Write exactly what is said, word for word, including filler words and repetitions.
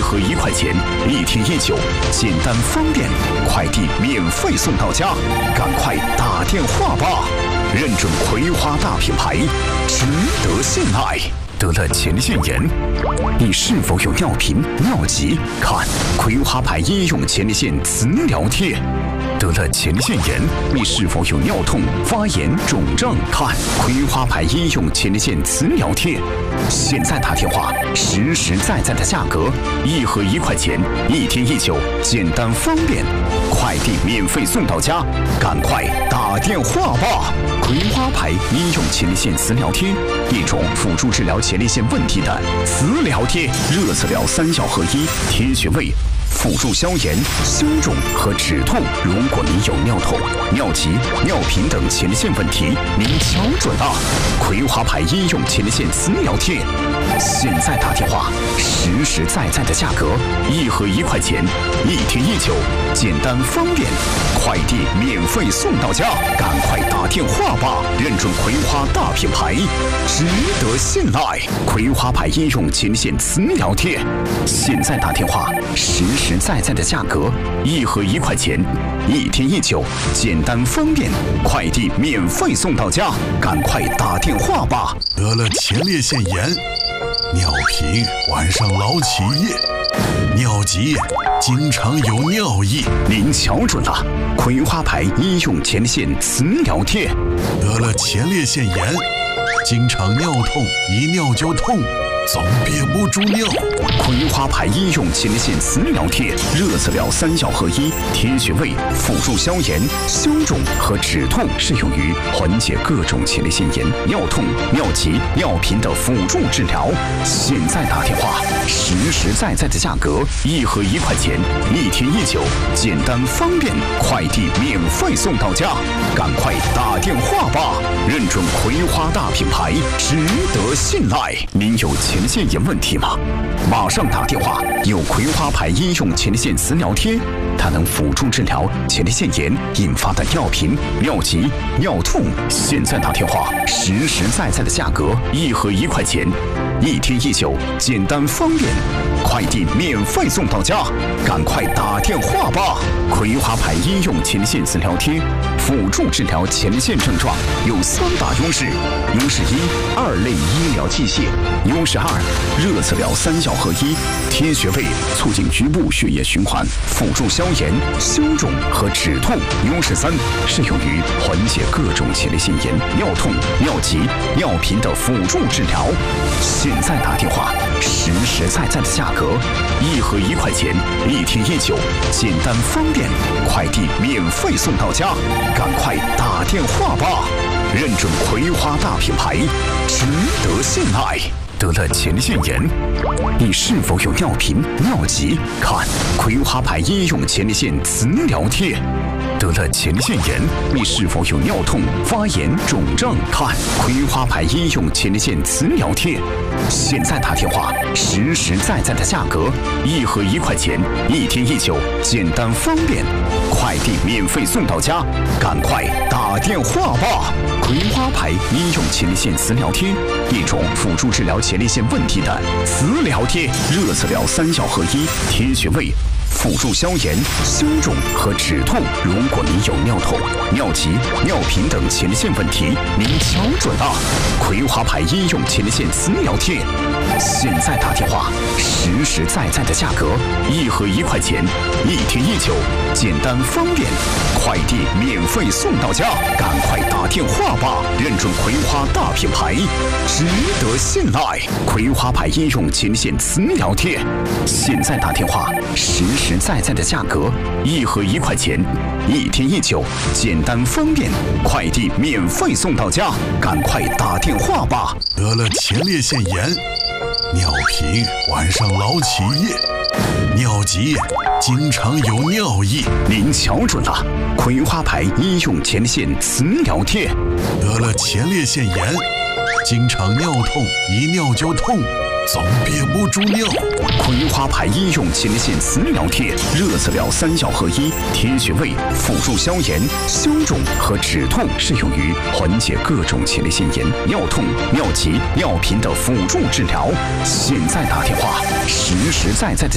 盒一块钱，一天一九，简单方便，快递免费送到家，赶快打电话吧！认准葵花大品牌，值得信赖。得了前列腺炎，你是否有尿频、尿急？看葵花牌医用前列腺磁疗贴。得了前列腺炎，你是否有尿痛、发炎、肿胀？看葵花牌医用前列腺磁疗贴。现在打电话，实实在在的价格，一盒一块钱，一天一九，简单方便，快递免费送到家，赶快打电话吧！葵花牌医用前列腺磁疗贴，一种辅助治疗前列腺问题的磁疗贴，热磁疗三效合一，贴穴位。辅助消炎、消肿和止痛。如果您有尿痛、尿急、尿频等前列腺问题，您瞧准了，葵花牌医用前列腺磁疗贴。现在打电话，实实在在的价格，一盒一块钱，一天一九，简单方便，快递免费送到家，赶快打电话吧！认准葵花大品牌，值得信赖。葵花牌医用前列腺磁疗贴。现在打电话，实实在在的价格，一盒一块钱，一天一九，简单方便，快递免费送到家，赶快打电话吧！ 得了前列腺炎、尿频，晚上老起夜，尿急，经常有尿意。 您瞧准了，葵花牌医用前列腺磁疗贴。 得了前列腺炎，经常尿痛，一尿就痛，总憋不住尿。 葵花牌医用前列腺磁疗贴，热磁疗三效合一，贴穴位，辅助消炎、消肿和止痛，适用于缓解各种前列腺炎、尿痛、尿急、尿频的辅助治疗。现在打电话，实实在在的价格，一盒一块钱，一天一九，简单方便，快递免费送到家，赶快打电话吧！认准葵花大品牌，值得信赖。您有前列腺炎问题吗？马上打电话，有葵花牌医用前列腺磁疗贴，它能辅助治疗前列腺炎引发的尿频、尿急、尿痛。现在打电话，实实在在的价格，一盒一块钱，一天一九，简单方便，快递免费送到家，赶快打电话吧！葵花牌医用前列腺磁疗贴，辅助治疗前列腺症状有三大优势：优势一，二类医疗器械；优势二，热磁疗三效合一，贴穴位，促进局部血液循环，辅助消炎、消肿和止痛；优势三，适用于缓解各种前列腺炎、尿痛、尿急、尿频的辅助治疗。现在打电话，实实在在的价格，一盒一块钱，一天一九，简单方便，快递免费送到家，赶快打电话吧！认准葵花大品牌，值得信赖。得了前列腺炎，你是否有尿频、尿急？看葵花牌医用前列腺磁疗贴。得了前列腺炎，你是否有尿痛、发炎、肿胀？看葵花牌医用前列腺磁疗贴。现在打电话，实实在在的价格，一盒一块钱，一天一九，简单方便，快递免费送到家，赶快打电话吧！葵花牌医用前列腺磁疗贴，一种辅助治疗前列腺问题的磁疗贴，热磁疗三效合一，贴穴位，辅助消炎、消肿和止痛。如果您有尿痛、尿急、尿频等前列腺问题，您瞧准了，葵花牌医用前列腺磁疗贴。现在打电话，实实在在的价格，一盒一块钱，一天一九，简单方便，快递免费送到家，赶快打电话吧！认准葵花大品牌，值得信赖。葵花牌医用前列腺磁疗贴。现在打电话，实实在在的价格，一盒一块钱，一天一九，简单方便，快递免费送到家，赶快打电话吧！ 得了前列腺炎、尿频，晚上老起夜，尿急，经常有尿意。 您瞧准了，葵花牌医用前列腺磁疗贴。 得了前列腺炎，经常尿痛，一尿就痛，总憋不住尿。 葵花牌医用前列腺磁疗贴，热磁疗三效合一，贴穴位，辅助消炎、消肿和止痛，适用于缓解各种前列腺炎、尿痛、尿急、尿频的辅助治疗。现在打电话，实实在在的